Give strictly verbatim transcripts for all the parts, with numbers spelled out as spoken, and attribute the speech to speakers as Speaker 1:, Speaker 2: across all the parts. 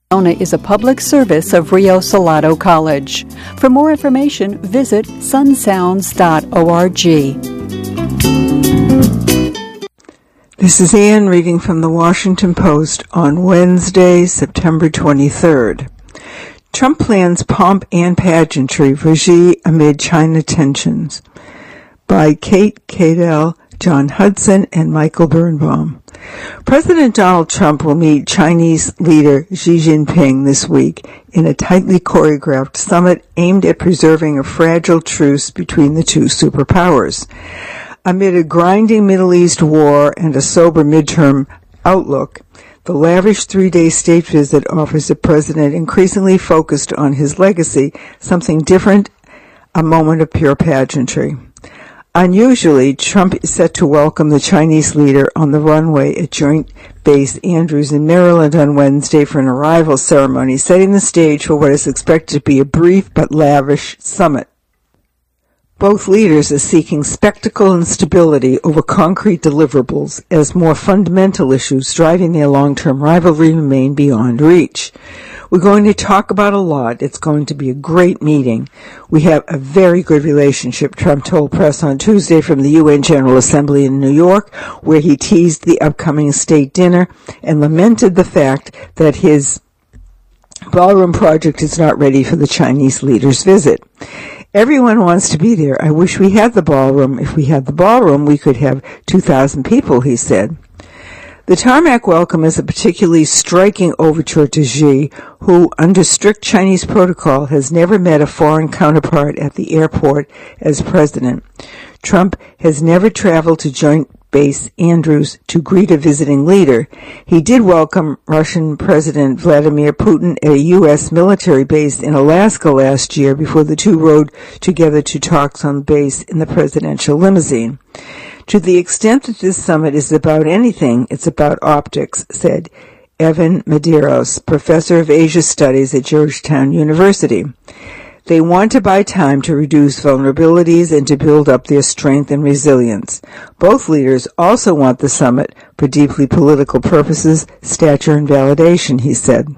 Speaker 1: is a public service of Rio Salado College. For more information, visit sun sounds dot org.
Speaker 2: This is Ann reading from the Washington Post on Wednesday, September twenty-third. Trump plans pomp and pageantry for Xi amid China tensions. By Kate Cadell, John Hudson, and Michael Birnbaum. President Donald Trump will meet Chinese leader Xi Jinping this week in a tightly choreographed summit aimed at preserving a fragile truce between the two superpowers. Amid a grinding Middle East war and a sober midterm outlook, the lavish three-day state visit offers a president increasingly focused on his legacy, something different, a moment of pure pageantry. Unusually, Trump is set to welcome the Chinese leader on the runway at Joint Base Andrews in Maryland on Wednesday for an arrival ceremony, setting the stage for what is expected to be a brief but lavish summit. Both leaders are seeking spectacle and stability over concrete deliverables as more fundamental issues driving their long-term rivalry remain beyond reach. We're going to talk about a lot. It's going to be a great meeting. We have a very good relationship, Trump told press on Tuesday from the U N General Assembly in New York, where he teased the upcoming state dinner and lamented the fact that his ballroom project is not ready for the Chinese leader's visit. Everyone wants to be there. I wish we had the ballroom. If we had the ballroom, we could have two thousand people, he said. The tarmac welcome is a particularly striking overture to Xi, who, under strict Chinese protocol, has never met a foreign counterpart at the airport as president. Trump has never traveled to Joint Base Andrews to greet a visiting leader. He did welcome Russian President Vladimir Putin at a U S military base in Alaska last year before the two rode together to talks on the base in the presidential limousine. To the extent that this summit is about anything, it's about optics, said Evan Medeiros, professor of Asia Studies at Georgetown University. They want to buy time to reduce vulnerabilities and to build up their strength and resilience. Both leaders also want the summit for deeply political purposes, stature, and validation, he said.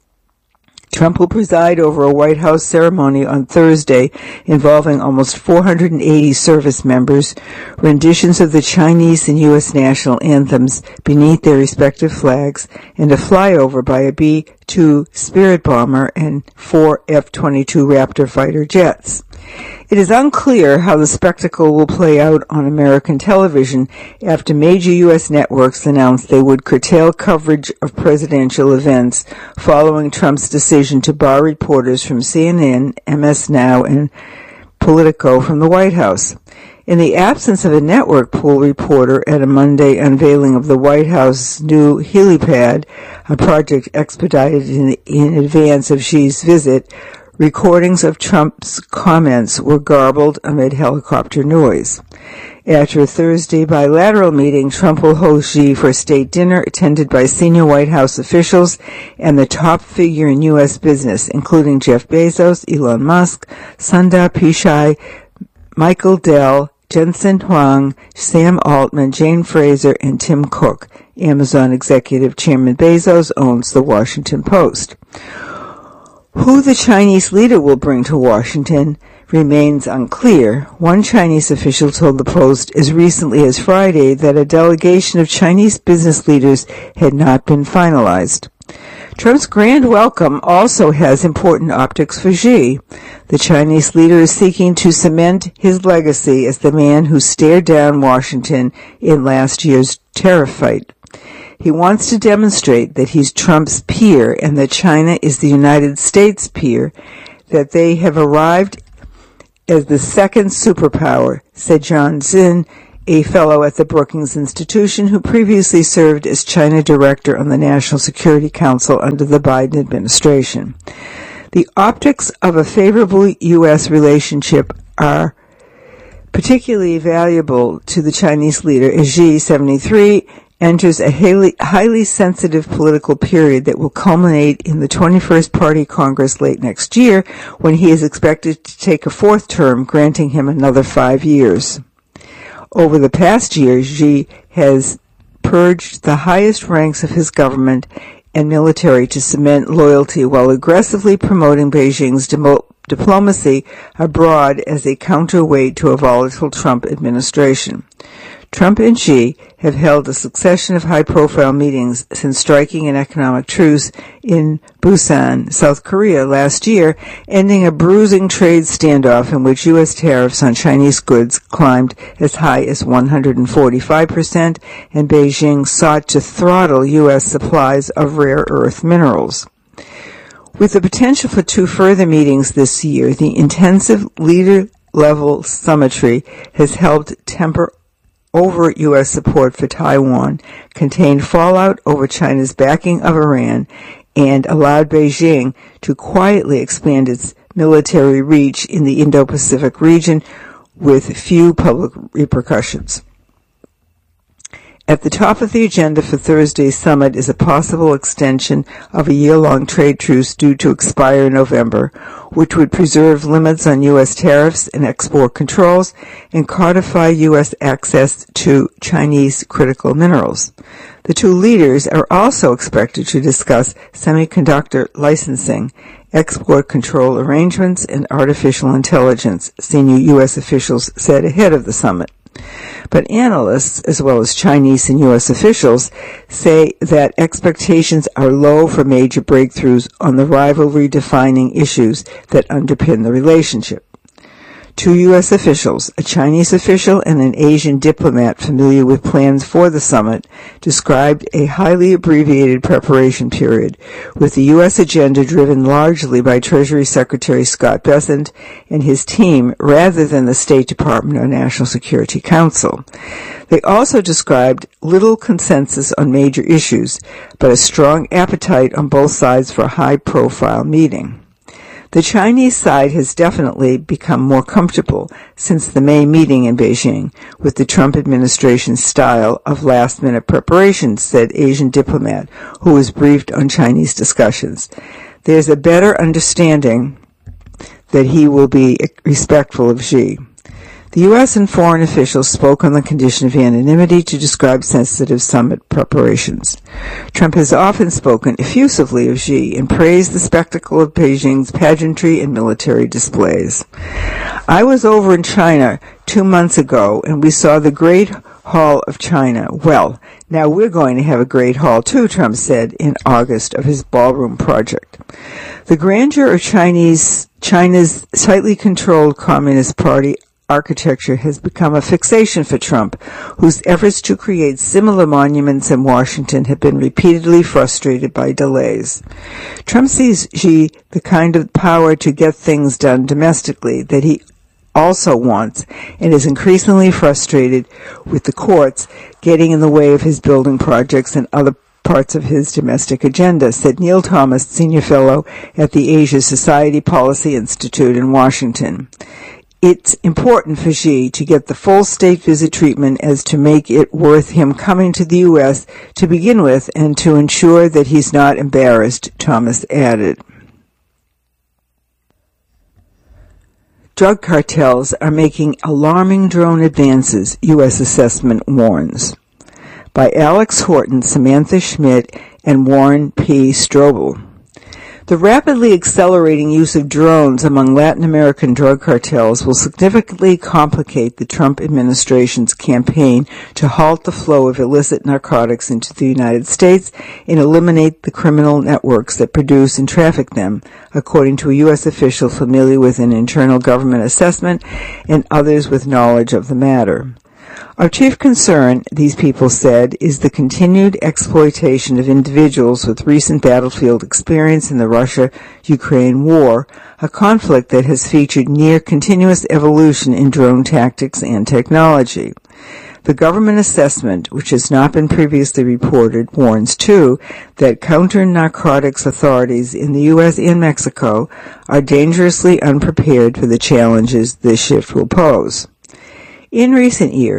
Speaker 2: Trump will preside over a White House ceremony on Thursday involving almost four hundred eighty service members, renditions of the Chinese and U S national anthems beneath their respective flags, and a flyover by a B two Spirit bomber and four F twenty-two Raptor fighter jets. It is unclear how the spectacle will play out on American television after major U S networks announced they would curtail coverage of presidential events following Trump's decision to bar reporters from C N N, M S Now, and Politico from the White House. In the absence of a network pool reporter at a Monday unveiling of the White House new helipad, a project expedited in, in advance of Xi's visit, recordings of Trump's comments were garbled amid helicopter noise. After a Thursday bilateral meeting, Trump will host Xi for a state dinner attended by senior White House officials and the top figure in U S business, including Jeff Bezos, Elon Musk, Sundar Pichai, Michael Dell, Jensen Huang, Sam Altman, Jane Fraser, and Tim Cook. Amazon executive Chairman Bezos owns the Washington Post. Who the Chinese leader will bring to Washington remains unclear. One Chinese official told the Post as recently as Friday that a delegation of Chinese business leaders had not been finalized. Trump's grand welcome also has important optics for Xi. The Chinese leader is seeking to cement his legacy as the man who stared down Washington in last year's tariff fight. He wants to demonstrate that he's Trump's peer and that China is the United States' peer, that they have arrived as the second superpower, said John Zinn, a fellow at the Brookings Institution who previously served as China director on the National Security Council under the Biden administration. The optics of a favorable U S relationship are particularly valuable to the Chinese leader as Xi, seventy-three, enters a highly, highly sensitive political period that will culminate in the twenty-first Party Congress late next year, when he is expected to take a fourth term, granting him another five years. Over the past year, Xi has purged the highest ranks of his government and military to cement loyalty while aggressively promoting Beijing's demo- diplomacy abroad as a counterweight to a volatile Trump administration. Trump and Xi have held a succession of high-profile meetings since striking an economic truce in Busan, South Korea last year, ending a bruising trade standoff in which U S tariffs on Chinese goods climbed as high as one hundred forty-five percent, and Beijing sought to throttle U S supplies of rare earth minerals. With the potential for two further meetings this year, the intensive leader-level summitry has helped temper overt U S support for Taiwan, contained fallout over China's backing of Iran, and allowed Beijing to quietly expand its military reach in the Indo-Pacific region with few public repercussions. At the top of the agenda for Thursday's summit is a possible extension of a year-long trade truce due to expire in November, which would preserve limits on U S tariffs and export controls and codify U S access to Chinese critical minerals. The two leaders are also expected to discuss semiconductor licensing, export control arrangements, and artificial intelligence, senior U S officials said ahead of the summit. But analysts, as well as Chinese and U S officials, say that expectations are low for major breakthroughs on the rivalry-defining issues that underpin the relationship. Two U S officials, a Chinese official and an Asian diplomat familiar with plans for the summit, described a highly abbreviated preparation period, with the U S agenda driven largely by Treasury Secretary Scott Bessent and his team rather than the State Department or National Security Council. They also described little consensus on major issues, but a strong appetite on both sides for a high-profile meeting. The Chinese side has definitely become more comfortable since the May meeting in Beijing with the Trump administration's style of last-minute preparation, said Asian diplomat who was briefed on Chinese discussions. There's a better understanding that he will be respectful of Xi. The U S and foreign officials spoke on the condition of anonymity to describe sensitive summit preparations. Trump has often spoken effusively of Xi and praised the spectacle of Beijing's pageantry and military displays. I was over in China two months ago, and we saw the Great Hall of China. Well, now we're going to have a Great Hall too, Trump said in August of his ballroom project. The grandeur of Chinese, China's tightly controlled Communist Party architecture has become a fixation for Trump, whose efforts to create similar monuments in Washington have been repeatedly frustrated by delays. Trump sees Xi the kind of power to get things done domestically that he also wants, and is increasingly frustrated with the courts getting in the way of his building projects and other parts of his domestic agenda, said Neil Thomas, senior fellow at the Asia Society Policy Institute in Washington. It's important for Xi to get the full state visit treatment as to make it worth him coming to the U S to begin with and to ensure that he's not embarrassed, Thomas added. Drug cartels are making alarming drone advances, U S assessment warns. By Alex Horton, Samantha Schmidt, and Warren P. Strobel. The rapidly accelerating use of drones among Latin American drug cartels will significantly complicate the Trump administration's campaign to halt the flow of illicit narcotics into the United States and eliminate the criminal networks that produce and traffic them, according to a U S official familiar with an internal government assessment and others with knowledge of the matter. Our chief concern, these people said, is the continued exploitation of individuals with recent battlefield experience in the Russia-Ukraine war, a conflict that has featured near continuous evolution in drone tactics and technology. The government assessment, which has not been previously reported, warns, too, that counter-narcotics authorities in the U S and Mexico are dangerously unprepared for the challenges this shift will pose. In recent years,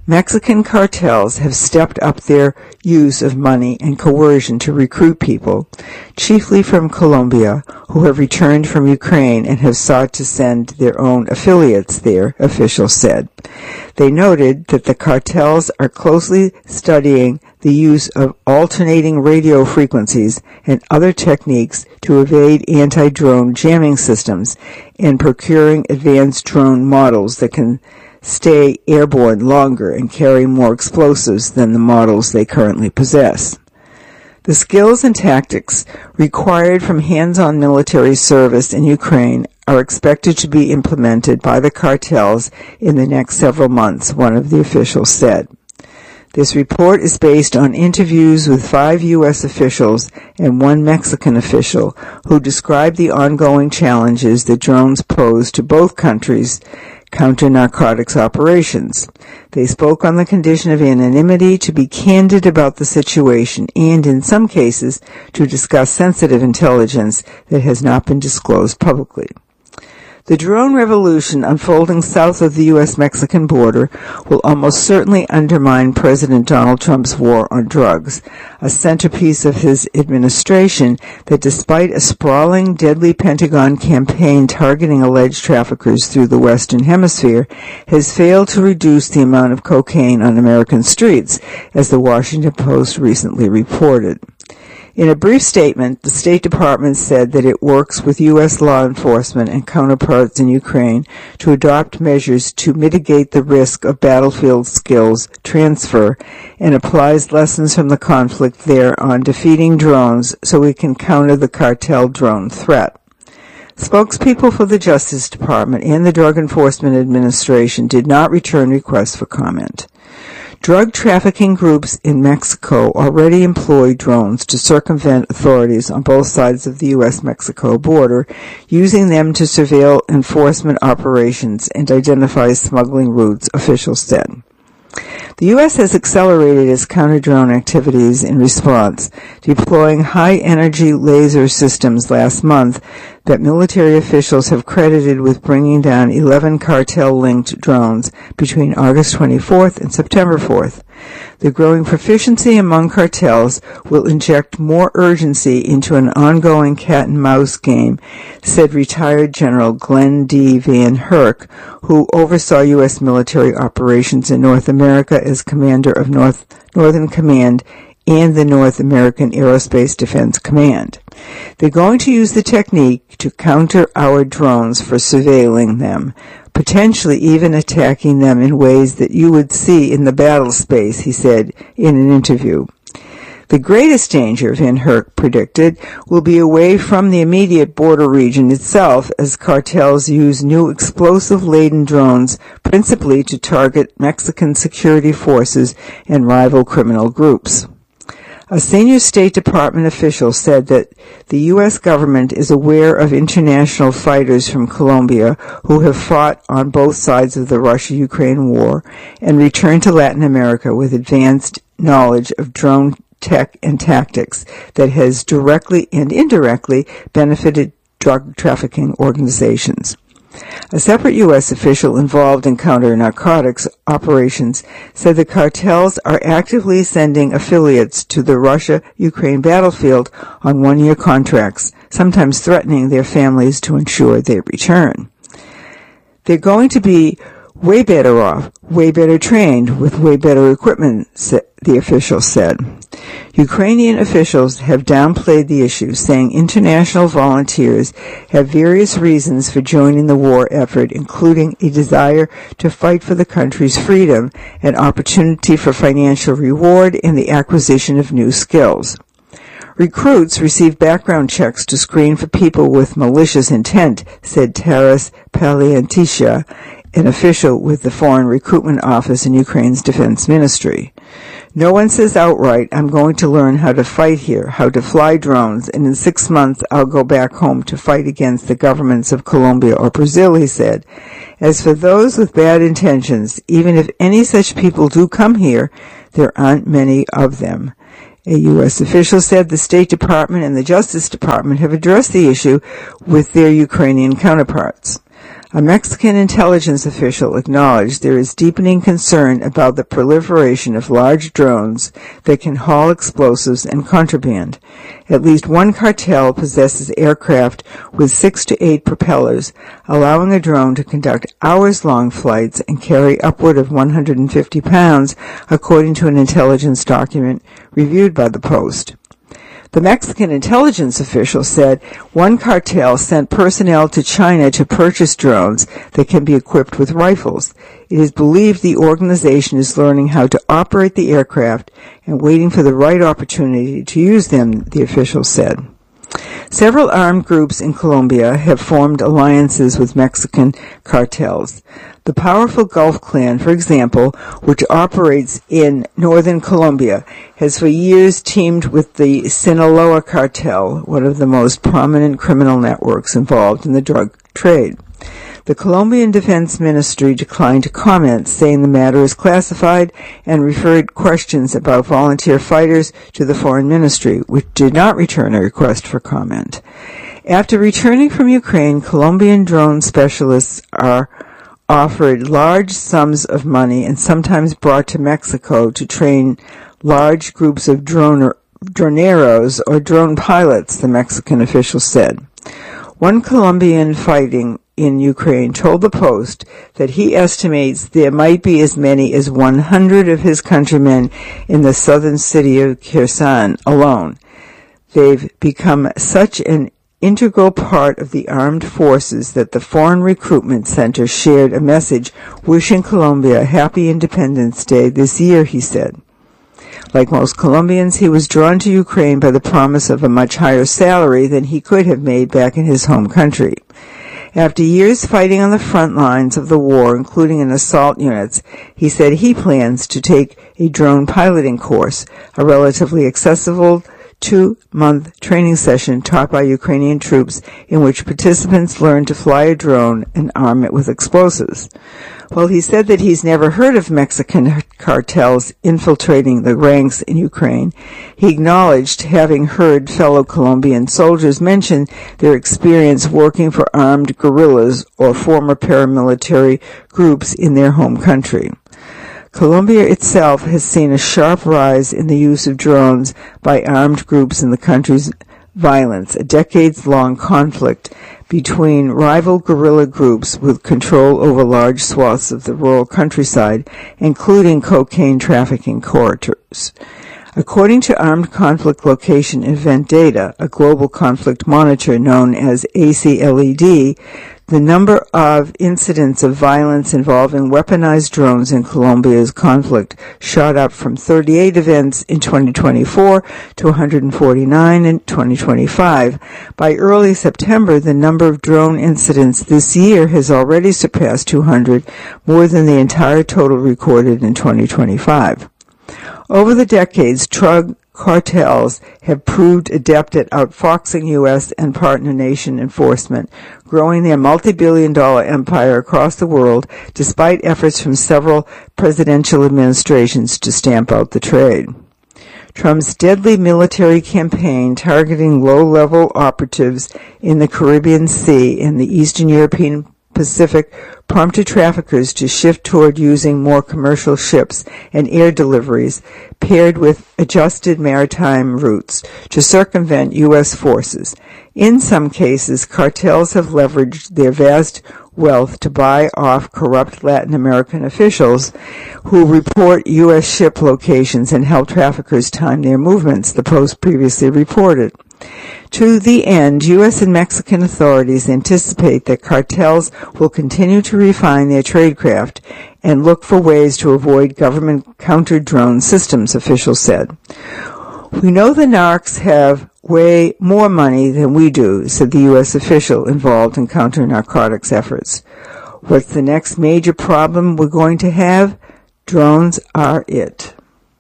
Speaker 2: Mexican cartels have stepped up their use of money and coercion to recruit people, chiefly from Colombia, who have returned from Ukraine and have sought to send their own affiliates there, officials said. They noted that the cartels are closely studying the use of alternating radio frequencies and other techniques to evade anti-drone jamming systems and procuring advanced drone models that can stay airborne longer and carry more explosives than the models they currently possess. The skills and tactics required from hands-on military service in Ukraine are expected to be implemented by the cartels in the next several months, one of the officials said. This report is based on interviews with five U S officials and one Mexican official who described the ongoing challenges that drones pose to both countries' counter-narcotics operations. They spoke on the condition of anonymity to be candid about the situation and, in some cases, to discuss sensitive intelligence that has not been disclosed publicly. The drone revolution unfolding south of the U S Mexican border will almost certainly undermine President Donald Trump's war on drugs, a centerpiece of his administration that, despite a sprawling, deadly Pentagon campaign targeting alleged traffickers through the Western Hemisphere, has failed to reduce the amount of cocaine on American streets, as the Washington Post recently reported. In a brief statement, the State Department said that it works with U S law enforcement and counterparts in Ukraine to adopt measures to mitigate the risk of battlefield skills transfer and applies lessons from the conflict there on defeating drones so we can counter the cartel drone threat. Spokespeople for the Justice Department and the Drug Enforcement Administration did not return requests for comment. Drug trafficking groups in Mexico already employ drones to circumvent authorities on both sides of the U S Mexico border, using them to surveil enforcement operations and identify smuggling routes, officials said. The U S has accelerated its counter-drone activities in response, deploying high-energy laser systems last month that military officials have credited with bringing down eleven cartel-linked drones between August twenty-fourth and September fourth. The growing proficiency among cartels will inject more urgency into an ongoing cat-and-mouse game, said retired General Glenn D. Van Herk, who oversaw U S military operations in North America as commander of North, Northern Command and the North American Aerospace Defense Command. They're going to use the technique to counter our drones for surveilling them, potentially even attacking them in ways that you would see in the battle space, he said in an interview. The greatest danger, Van Herk predicted, will be away from the immediate border region itself as cartels use new explosive-laden drones principally to target Mexican security forces and rival criminal groups. A senior State Department official said that the U S government is aware of international fighters from Colombia who have fought on both sides of the Russia-Ukraine war and returned to Latin America with advanced knowledge of drone tech and tactics that has directly and indirectly benefited drug trafficking organizations. A separate U S official involved in counter-narcotics operations said the cartels are actively sending affiliates to the Russia-Ukraine battlefield on one-year contracts, sometimes threatening their families to ensure they return. They're going to be way better off, way better trained, with way better equipment, the official said. Ukrainian officials have downplayed the issue, saying international volunteers have various reasons for joining the war effort, including a desire to fight for the country's freedom, an opportunity for financial reward, and the acquisition of new skills. Recruits receive background checks to screen for people with malicious intent, said Taras Paliantisha, an official with the Foreign Recruitment Office in Ukraine's Defense Ministry. No one says outright, I'm going to learn how to fight here, how to fly drones, and in six months I'll go back home to fight against the governments of Colombia or Brazil, he said. As for those with bad intentions, even if any such people do come here, there aren't many of them. A U S official said the State Department and the Justice Department have addressed the issue with their Ukrainian counterparts. A Mexican intelligence official acknowledged there is deepening concern about the proliferation of large drones that can haul explosives and contraband. At least one cartel possesses aircraft with six to eight propellers, allowing a drone to conduct hours-long flights and carry upward of one hundred fifty pounds, according to an intelligence document reviewed by the Post. The Mexican intelligence official said one cartel sent personnel to China to purchase drones that can be equipped with rifles. It is believed the organization is learning how to operate the aircraft and waiting for the right opportunity to use them, the official said. Several armed groups in Colombia have formed alliances with Mexican cartels. The powerful Gulf Clan, for example, which operates in northern Colombia, has for years teamed with the Sinaloa cartel, one of the most prominent criminal networks involved in the drug trade. The Colombian Defense Ministry declined to comment, saying the matter is classified, and referred questions about volunteer fighters to the Foreign Ministry, which did not return a request for comment. After returning from Ukraine, Colombian drone specialists are offered large sums of money and sometimes brought to Mexico to train large groups of droner, droneros or drone pilots, the Mexican official said. One Colombian fighting in Ukraine told the Post that he estimates there might be as many as one hundred of his countrymen in the southern city of Kherson alone. They've become such an integral part of the armed forces that the Foreign Recruitment Center shared a message wishing Colombia a happy Independence Day this year, he said. Like most Colombians, he was drawn to Ukraine by the promise of a much higher salary than he could have made back in his home country. After years fighting on the front lines of the war, including in assault units, he said he plans to take a drone piloting course, a relatively accessible two-month training session taught by Ukrainian troops in which participants learn to fly a drone and arm it with explosives. While he said that he's never heard of Mexican cartels infiltrating the ranks in Ukraine, he acknowledged having heard fellow Colombian soldiers mention their experience working for armed guerrillas or former paramilitary groups in their home country. Colombia itself has seen a sharp rise in the use of drones by armed groups in the country's violence, a decades-long conflict between rival guerrilla groups with control over large swaths of the rural countryside, including cocaine trafficking corridors. According to Armed Conflict Location Event Data, a global conflict monitor known as A C L E D, the number of incidents of violence involving weaponized drones in Colombia's conflict shot up from thirty-eight events in twenty twenty-four to one hundred forty-nine in twenty twenty-five. By early September, the number of drone incidents this year has already surpassed two hundred, more than the entire total recorded in twenty twenty-five. Over the decades, drug cartels have proved adept at outfoxing U S and partner nation enforcement, growing their multi-billion dollar empire across the world despite efforts from several presidential administrations to stamp out the trade. Trump's deadly military campaign targeting low-level operatives in the Caribbean Sea and the Eastern European Pacific prompted traffickers to shift toward using more commercial ships and air deliveries paired with adjusted maritime routes to circumvent U S forces. In some cases, cartels have leveraged their vast wealth to buy off corrupt Latin American officials who report U S ship locations and help traffickers time their movements, the Post previously reported. To the end, U S and Mexican authorities anticipate that cartels will continue to refine their tradecraft and look for ways to avoid government counter-drone systems, officials said. We know the narcs have way more money than we do, said the U S official involved in counter-narcotics efforts. What's the next major problem we're going to have? Drones are it.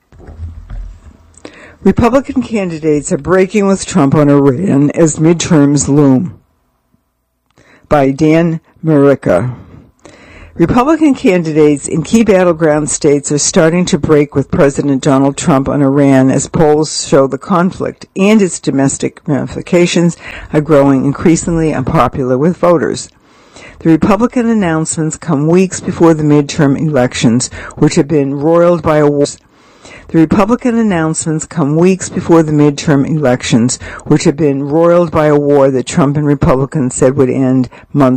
Speaker 2: Republican candidates are breaking with Trump on Iran as midterms loom. By Dan Merica. Republican candidates in key battleground states are starting to break with President Donald Trump on Iran as polls show the conflict and its domestic ramifications are growing increasingly unpopular with voters. The Republican announcements come weeks before the midterm elections, which have been roiled by a war. The Republican announcements come weeks before the midterm elections, which have been roiled by a war that Trump and Republicans said would end months